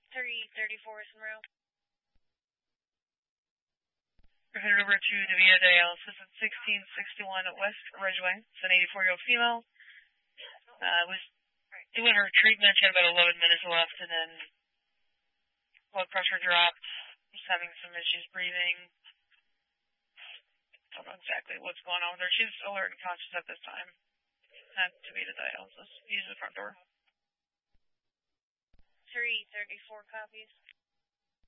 3034 Monroe. We're headed over to DeVita Dialysis at 1661 West Ridgeway. It's an 84-year-old female. Was doing her treatment. She had about 11 minutes left, and then blood pressure dropped. Was having some issues breathing. Don't know exactly what's going on with her. She's alert and conscious at this time. At DeVita Dialysis. Use the front door. 334 copies.